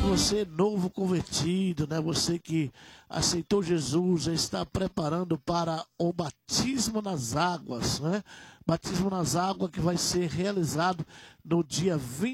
você novo convertido, né? Você que aceitou Jesus, já está preparando para o batismo nas águas, né? Batismo nas águas que vai ser realizado no dia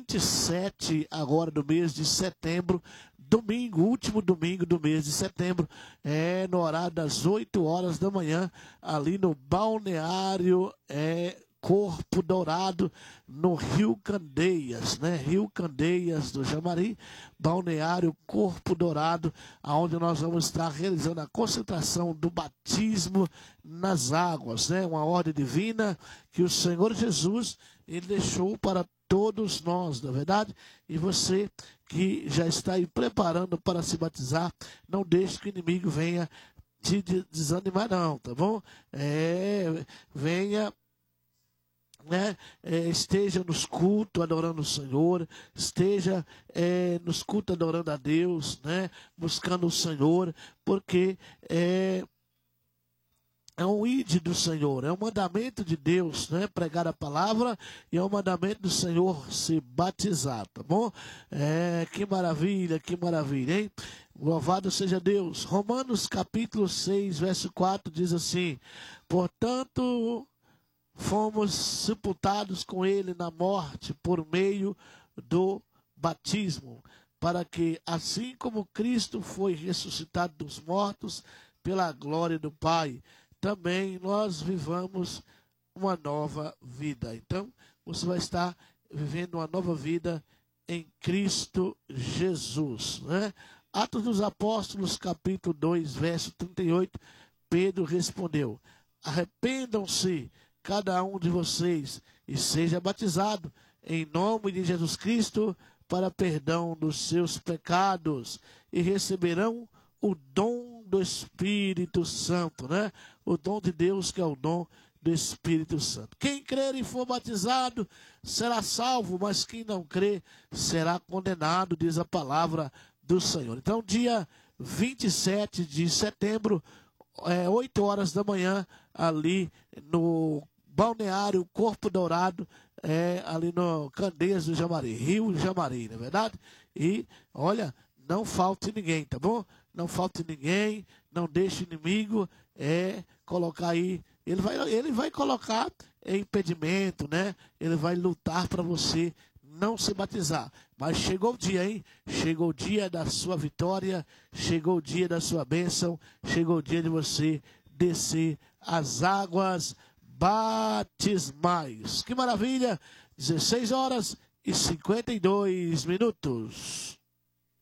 27 agora do mês de setembro, domingo, último domingo do mês de setembro, no horário das 8 horas da manhã, ali no balneário Corpo Dourado, no Rio Candeias, né? Rio Candeias do Jamari, balneário Corpo Dourado, aonde nós vamos estar realizando a concentração do batismo nas águas, né? Uma ordem divina que o Senhor Jesus, ele deixou para todos nós, na verdade. E você que já está aí preparando para se batizar, não deixe que o inimigo venha te desanimar não, tá bom? Venha, né? Esteja nos cultos adorando o Senhor, esteja nos cultos adorando a Deus, né? Buscando o Senhor, porque é um ide do Senhor, é um mandamento de Deus, né? Pregar a palavra, e é um mandamento do Senhor se batizar, tá bom? Que maravilha, hein? Louvado seja Deus. Romanos capítulo 6, verso 4 diz assim: portanto, fomos sepultados com ele na morte por meio do batismo, para que, assim como Cristo foi ressuscitado dos mortos pela glória do Pai, também nós vivamos uma nova vida. Então, você vai estar vivendo uma nova vida em Cristo Jesus, né? Atos dos Apóstolos, capítulo 2, verso 38, Pedro respondeu: arrependam-se cada um de vocês e seja batizado em nome de Jesus Cristo para perdão dos seus pecados, e receberão o dom do Espírito Santo, né? O dom de Deus, que é o dom do Espírito Santo. Quem crer e for batizado será salvo, mas quem não crer será condenado, diz a palavra do Senhor. Então, dia 27 de setembro, 8 horas da manhã, ali no balneário Corpo Dourado, ali no Candeias do Jamari, Rio Jamari, não é verdade? E, olha, não falte ninguém, tá bom? Não falte ninguém, não deixe o inimigo colocar aí, ele vai colocar impedimento, né? Ele vai lutar para você não se batizar. Mas chegou o dia, hein? Chegou o dia da sua vitória, chegou o dia da sua bênção, chegou o dia de você descer as águas batismais. Que maravilha! 16 horas e 52 minutos.